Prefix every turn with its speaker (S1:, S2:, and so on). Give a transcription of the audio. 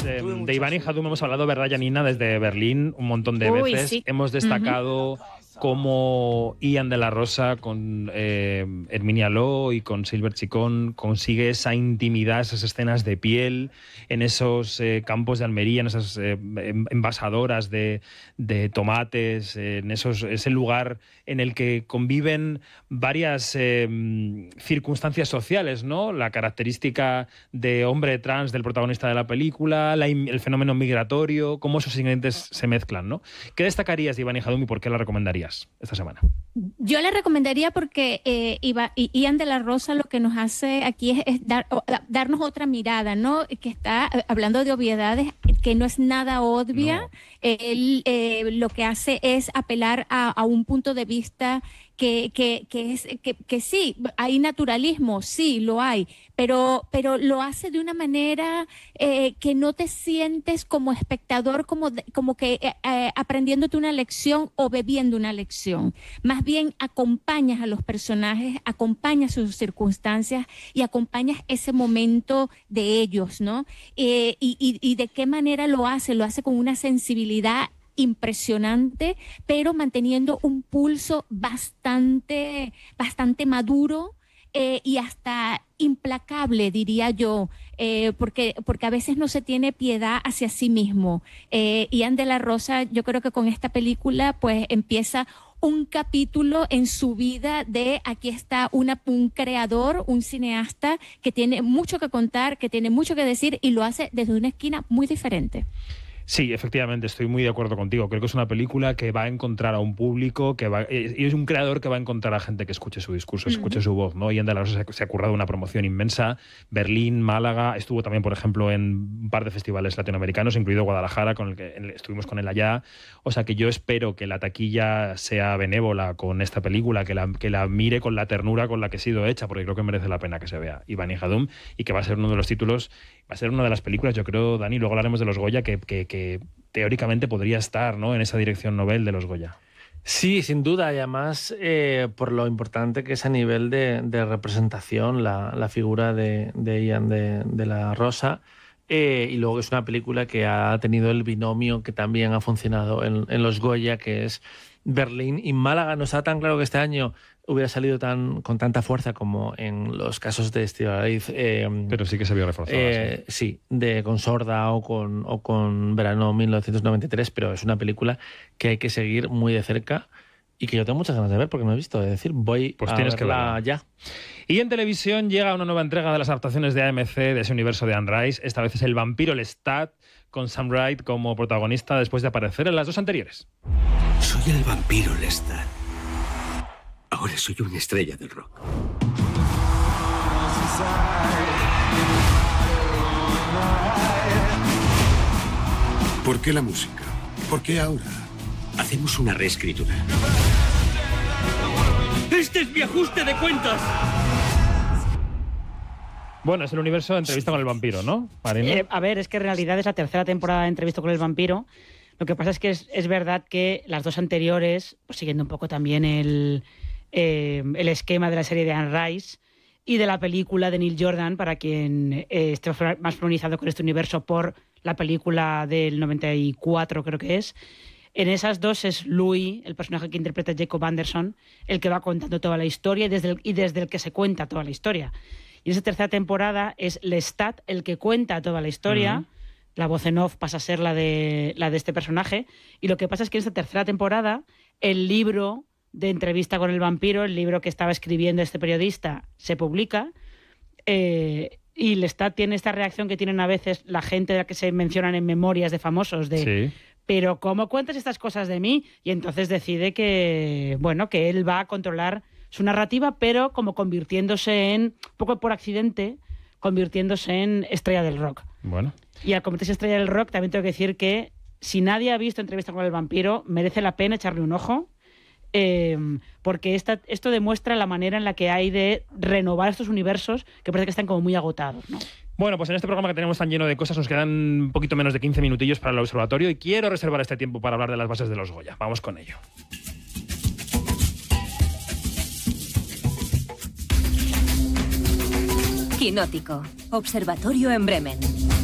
S1: de Iván y Hadum hemos hablado, ¿verdad, Janina? Desde Berlín un montón de veces.
S2: Sí.
S1: Hemos destacado cómo Ian de la Rosa con Herminia Lo y con Silver Chicón consigue esa intimidad, esas escenas de piel en esos campos de Almería, en esas envasadoras de tomates, en ese lugar en el que conviven varias circunstancias sociales, ¿no? La característica de hombre trans del protagonista de la película, el fenómeno migratorio, cómo esos ingredientes se mezclan, ¿no? ¿Qué destacarías de Iván y Hadum y por qué la recomendarías esta semana?
S2: Yo le recomendaría porque Ian de la Rosa lo que nos hace aquí es darnos otra mirada, ¿no? Que está hablando de obviedades, que no es nada obvia. No. Él lo que hace es apelar a un punto de vista que sí, hay naturalismo, sí, lo hay, pero lo hace de una manera que no te sientes como espectador, como que aprendiéndote una lección o bebiendo una lección. Más bien acompañas a los personajes, acompañas sus circunstancias y acompañas ese momento de ellos, ¿no? Y de qué manera lo hace con una sensibilidad impresionante, pero manteniendo un pulso bastante maduro y hasta implacable, diría yo, porque a veces no se tiene piedad hacia sí mismo. Ian de la Rosa, yo creo que con esta película pues empieza un capítulo en su vida de aquí está un creador, un cineasta que tiene mucho que contar, que tiene mucho que decir y lo hace desde una esquina muy diferente.
S1: Sí, efectivamente, estoy muy de acuerdo contigo. Creo que es una película que va a encontrar a un público, y es un creador que va a encontrar a gente que escuche su discurso, escuche su voz, ¿no? Ian de la Rosa se ha currado una promoción inmensa. Berlín, Málaga, estuvo también, por ejemplo, en un par de festivales latinoamericanos, incluido Guadalajara, con el que estuvimos con él allá. O sea que yo espero que la taquilla sea benévola con esta película, que la mire con la ternura con la que ha sido hecha, porque creo que merece la pena que se vea Iván y Hadum, y que va a ser uno de los títulos, va a ser una de las películas, yo creo, Dani, luego hablaremos de los Goya, que teóricamente podría estar, ¿no?, en esa dirección Nobel de los Goya.
S3: Sí, sin duda, y además por lo importante que es a nivel de representación la figura de Ian de la Rosa, y luego es una película que ha tenido el binomio que también ha funcionado en los Goya, que es Berlín y Málaga. No está tan claro que este año hubiera salido con tanta fuerza como en los casos de Estíbaliz.
S1: Pero sí que se vio reforzado.
S3: Sí, con Sorda o con Verano 1993, pero es una película que hay que seguir muy de cerca y que yo tengo muchas ganas de ver porque no he visto. Es decir, voy
S1: pues
S3: a
S1: tienes
S3: verla
S1: que verla
S3: ya.
S1: Y en televisión llega una nueva entrega de las adaptaciones de AMC, de ese universo de Anne Rice. Esta vez es El vampiro Lestat, con Sam Wright como protagonista después de aparecer en las dos anteriores.
S4: Soy el vampiro Lestat. Ahora soy una estrella del rock. ¿Por qué la música? ¿Por qué ahora? Hacemos una reescritura. ¡Este es mi ajuste de cuentas!
S1: Bueno, es el universo de Entrevista con el vampiro, ¿no, Marina?
S5: A ver, es que en realidad es la tercera temporada de Entrevista con el vampiro. Lo que pasa es que es verdad que las dos anteriores, pues siguiendo un poco también el esquema de la serie de Anne Rice y de la película de Neil Jordan, para quien esté más familiarizado con este universo por la película del 94, creo que es. En esas dos es Louis, el personaje que interpreta Jacob Anderson, el que va contando toda la historia y desde el que se cuenta toda la historia. Y en esa tercera temporada es Lestat el que cuenta toda la historia. La voz en off pasa a ser la de este personaje. Y lo que pasa es que en esta tercera temporada el libro de Entrevista con el vampiro, el libro que estaba escribiendo este periodista, se publica, y Lestat tiene esta reacción que tienen a veces la gente de la que se mencionan en memorias de famosos, de sí. ¿Pero cómo cuentas estas cosas de mí? Y entonces decide que él va a controlar su narrativa, pero como convirtiéndose un poco por accidente, convirtiéndose en estrella del rock.
S1: Bueno.
S5: Y al convertirse en estrella del rock, también tengo que decir que si nadie ha visto Entrevista con el vampiro, merece la pena echarle un ojo, porque esto demuestra la manera en la que hay de renovar estos universos que parece que están como muy agotados, ¿no?
S1: Bueno, pues en este programa que tenemos tan lleno de cosas nos quedan un poquito menos de 15 minutillos para el observatorio y quiero reservar este tiempo para hablar de las bases de los Goya. Vamos con ello.
S6: Quinótico, observatorio en Bremen.